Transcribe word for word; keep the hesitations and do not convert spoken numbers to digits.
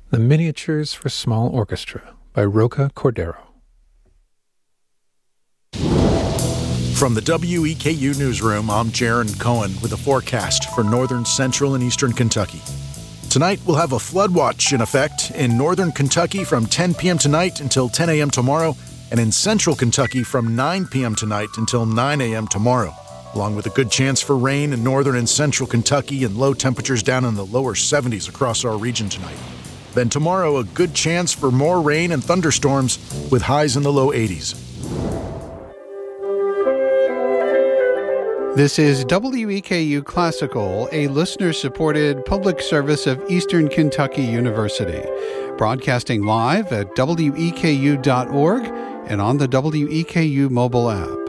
The Miniatures for Small Orchestra by Roca Cordero. From the W E K U newsroom, I'm Jaron Cohen with a forecast for northern, central, and eastern Kentucky. Tonight, we'll have a flood watch in effect in northern Kentucky from ten p.m. tonight until ten a.m. tomorrow, and in central Kentucky from nine p.m. tonight until nine a.m. tomorrow, along with a good chance for rain in northern and central Kentucky and low temperatures down in the lower seventies across our region tonight. Then tomorrow, a good chance for more rain and thunderstorms with highs in the low eighties. This is W E K U Classical, a listener-supported public service of Eastern Kentucky University, broadcasting live at W E K U dot org and on the W E K U mobile app.